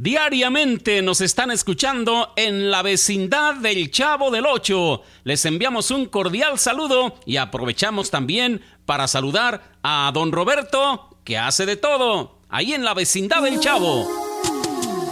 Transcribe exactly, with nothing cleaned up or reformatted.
Diariamente nos están escuchando en la vecindad del Chavo del Ocho. Les enviamos un cordial saludo y aprovechamos también para saludar a don Roberto, que hace de todo, ahí en la vecindad del Chavo.